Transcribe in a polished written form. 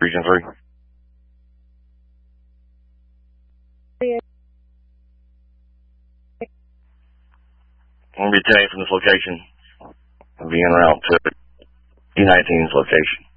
Region 3. I'm going to be taken from this location and be en route to E19's location.